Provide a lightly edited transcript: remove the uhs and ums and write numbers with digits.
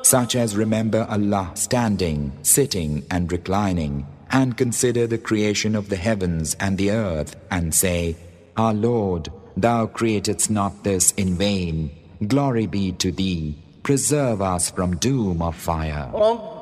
such as remember Allah standing, sitting and reclining, and consider the creation of the heavens and the earth, and say, Our Lord, Thou createdst not this in vain. Glory be to Thee. Preserve us from doom of fire.